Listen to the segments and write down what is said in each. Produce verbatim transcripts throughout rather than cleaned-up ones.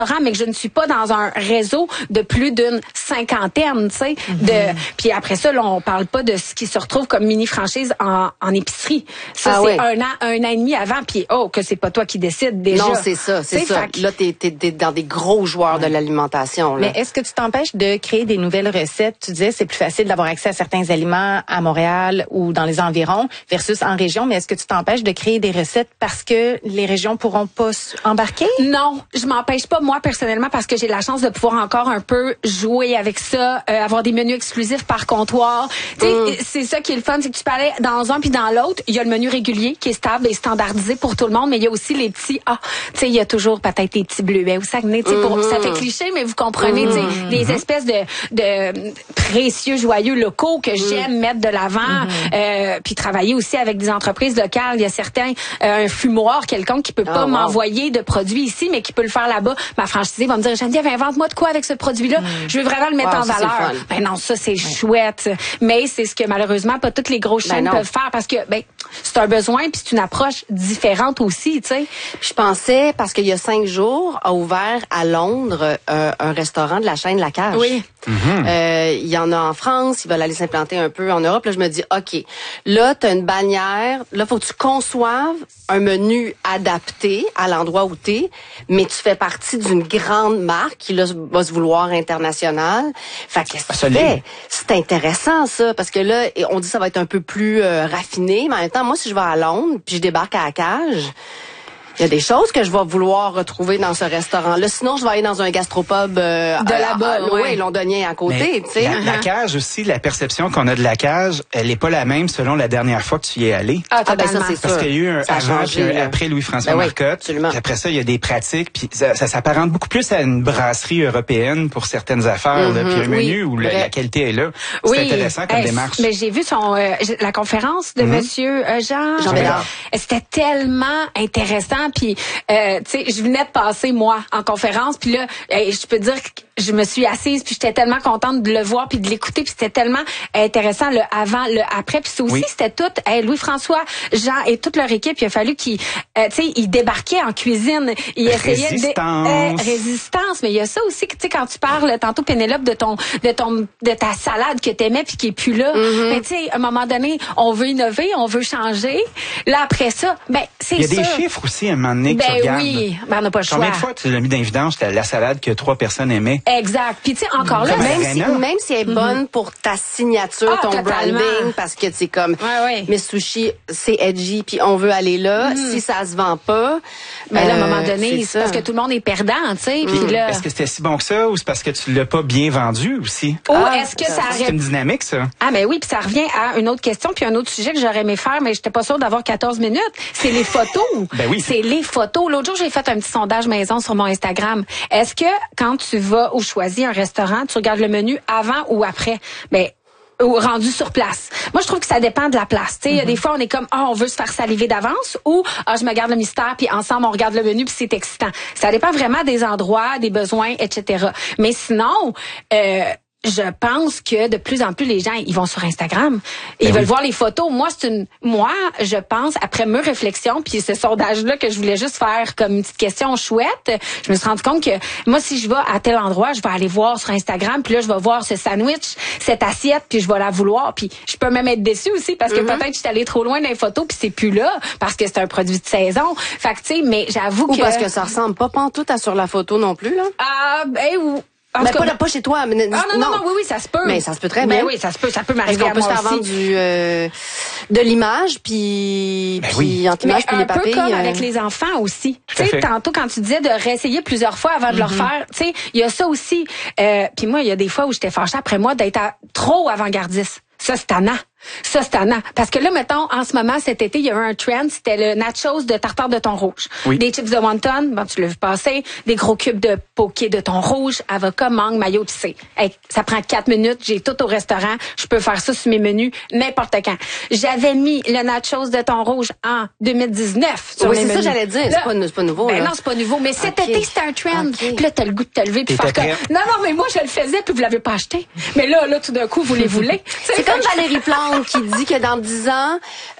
mais que je ne suis pas dans un réseau de plus d'une cinquantaine, tu sais. Mm-hmm. De puis après ça, là, on parle pas de ce qui se retrouve comme mini franchise en, en épicerie. Ça, ah, c'est oui. un an, un an et demi avant. Puis oh, que c'est pas toi qui décides déjà. Non, c'est ça, c'est ça. Que... Là, t'es, t'es, t'es dans des gros joueurs ouais. de l'alimentation. Là. Mais est-ce que tu t'empêches de créer des nouvelles recettes? Tu disais c'est plus facile d'avoir accès à certains aliments à Montréal ou dans les environs versus en région. Mais est-ce que tu t'empêches de créer des recettes parce que les régions pourront pas embarquer? Non, je m'empêche pas moi personnellement parce que j'ai la chance de pouvoir encore un peu jouer avec ça, euh, avoir des menus exclusifs par comptoir. Tu sais, mm. c'est ça qui est le fun, c'est que tu peux aller dans un puis dans l'autre. Il y a le menu régulier qui est stable et standardisé pour tout le monde, mais il y a aussi les petits. Ah, tu sais, il y a toujours peut-être des petits bleuets au Saguenay. Tu sais, pour ça fait cliché, mais vous comprenez, mm. tu sais, les mm-hmm. espèces de, de précieux joyeux locaux que mm. j'aime mettre de l'avant, mm-hmm. euh, puis travailler aussi avec des entreprises locales. Il y a certains euh, un fumoir quelconque qui peut pas oh, wow. m'envoyer de produits ici, mais qui peut le faire là-bas. Ma franchisée va me dire, Geneviève, invente-moi de quoi avec ce produit-là. Mm. Je veux vraiment le mettre wow, en ça, valeur. Ben non, ça, c'est ouais. chouette. Mais c'est ce que malheureusement, pas toutes les grosses chaînes ben peuvent faire parce que, ben, c'est un besoin puis c'est une approche différente aussi, tu sais. Je pensais, parce qu'il y a cinq jours, a ouvert à Londres euh, un restaurant de la chaîne La Cage. Oui. Mm-hmm. Euh, il y en a en France, ils veulent aller s'implanter un peu en Europe. Là, je me dis, OK, là, t'as une bannière. Là, faut que tu conçoives un menu adapté à l'endroit où t'es, mais tu fais partie d'une grande marque qui là, va se vouloir internationale. Fait que qu'est-ce que tu fais? C'est intéressant, ça, parce que là, on dit que ça va être un peu plus euh, raffiné, mais en même temps, moi, si je vais à Londres, puis je débarque à La Cage, il y a des choses que je vais vouloir retrouver dans ce restaurant-là. Sinon, je vais aller dans un gastropub euh, de là-bas, oui, ouais, londonien à côté. Tu sais. La, la Cage aussi, la perception qu'on a de La Cage, elle est pas la même selon la dernière fois que tu y es allé. Ah, ah ben ça, c'est Parce sûr. qu'il y a eu un ça avant changé, puis un après Louis-François ben oui, Marcotte. Absolument. Puis après ça, il y a des pratiques. Puis ça, ça s'apparente beaucoup plus à une brasserie européenne pour certaines affaires. Mm-hmm, là, puis un menu oui, où la, la qualité est là. C'est oui, intéressant comme hey, démarche. Mais j'ai vu son euh, la conférence de mm-hmm. Monsieur euh, Jean. Jean Bédard. C'était tellement intéressant. Puis euh, tu sais, je venais de passer, moi, en conférence, puis là, je peux dire que je me suis assise, puis j'étais tellement contente de le voir, puis de l'écouter, puis c'était tellement intéressant, le avant, le après, puis c'est aussi, oui. c'était tout, hey, Louis-François, Jean et toute leur équipe, il a fallu qu'ils, euh, tu sais, ils débarquaient en cuisine, ils essayaient résistance. de... Euh, résistance, mais il y a ça aussi, tu sais, quand tu parles, tantôt, Pénélope, de ton, de ton, de ta salade que t'aimais, puis qui est plus là, mm-hmm. mais tu sais, à un moment donné, on veut innover, on veut changer, là, après ça, ben, c'est sûr. Il y a sûr. des chiffres aussi, à un moment donné, que ben, tu regardes. Oui, ben on n'a pas le choix. Combien de fois tu l'as mis d'évidence, c'était la salade que trois personnes aimaient? Exact. Puis tu sais, encore là, même si, même si elle est bonne mm-hmm. pour ta signature, ah, ton totalement. branding, parce que c'est comme, ouais, ouais. mes sushis, c'est edgy, puis on veut aller là. Mm. Si ça se vend pas, mais ben, là, à un moment donné, c'est, c'est parce que tout le monde est perdant, tu sais. Puis mm. là, est-ce que c'était si bon que ça, ou c'est parce que tu l'as pas bien vendu aussi? Ou ah, est-ce que ça, ça c'est une dynamique, ça? Ah, mais oui, puis ça revient à une autre question, puis un autre sujet que j'aurais aimé faire, mais j'étais pas sûre d'avoir quatorze minutes. C'est les photos. Ben oui. C'est les photos. L'autre jour, j'ai fait un petit sondage maison sur mon Instagram. Est-ce que quand tu vas ou choisis un restaurant, tu regardes le menu avant ou après? Ben, ou rendu sur place. Moi, je trouve que ça dépend de la place. Tu sais, il mm-hmm. y a des fois, on est comme, ah, oh, on veut se faire saliver d'avance, ou, ah, je me garde le mystère, puis ensemble, on regarde le menu, puis c'est excitant. Ça dépend vraiment des endroits, des besoins, et cetera. Mais sinon, euh, je pense que de plus en plus les gens ils vont sur Instagram, ils ben veulent oui. voir les photos. Moi c'est une moi je pense après mes réflexions puis ce sondage là que je voulais juste faire comme une petite question chouette, je me suis rendu compte que moi si je vais à tel endroit, je vais aller voir sur Instagram puis là je vais voir ce sandwich, cette assiette puis je vais la vouloir puis je peux même être déçue aussi parce que mm-hmm. peut-être je suis allée trop loin dans les photos puis c'est plus là parce que c'est un produit de saison. Fait que tu sais mais j'avoue ou que parce que ça ressemble pas pantoute à sur la photo non plus là. Ah ben ou En mais pas, cas, pas chez toi. Mais, ah non, non, non, oui, oui, ça se peut. Mais ça se peut très bien. Mais oui, ça se peut, ça peut m'arriver à moi aussi. Parce qu'on peut se faire vendre du, euh, de l'image, puis, ben puis oui. anti-image, puis les papilles. Un peu comme euh... avec les enfants aussi. Tu sais, tantôt quand tu disais de réessayer plusieurs fois avant de mm-hmm. leur faire, tu sais, il y a ça aussi. Euh, puis moi, il y a des fois où j'étais fâchée après moi d'être à, trop avant-gardiste. Ça, c'est tannant. Ça, c'est tannant. Parce que là, mettons, en ce moment, cet été, il y avait un trend, c'était le nachos de tartare de thon rouge. Oui. Des chips de wonton, bon, tu l'as vu passer, des gros cubes de poké de thon rouge, avocat, mangue, mayo épicé. Hey, ça prend quatre minutes, j'ai tout au restaurant, je peux faire ça sur mes menus n'importe quand. J'avais mis le nachos de thon rouge en deux mille dix-neuf sur oui, mes c'est menus. ça j'allais dire, c'est pas, c'est pas nouveau. Ben là. non, c'est pas nouveau, mais cet okay. été, c'était un trend. Okay. Puis là, t'as le goût de te lever puis faire comme... Non, non, mais moi, je le faisais puis vous l'avez pas acheté. Mais là, là, tout d'un coup, vous les voulez. C'est comme Valérie Plante qui dit que dans dix ans,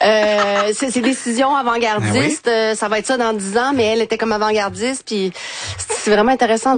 euh, c'est ses décisions avant-gardistes, ben oui. euh, ça va être ça dans dix ans, mais elle était comme avant-gardiste, puis c'est vraiment intéressant.